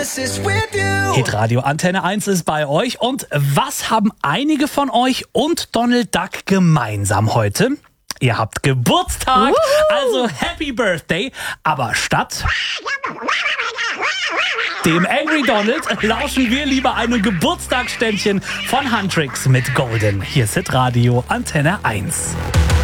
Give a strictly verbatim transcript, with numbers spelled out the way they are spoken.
this is with you. Hitradio Antenne eins ist bei euch. Und was haben einige von euch und Donald Duck gemeinsam heute? Ihr habt Geburtstag, also Happy Birthday. Aber statt dem Angry Donald lauschen wir lieber einem Geburtstagsständchen von Huntrix mit Golden. Hier ist Hitradio Antenne eins.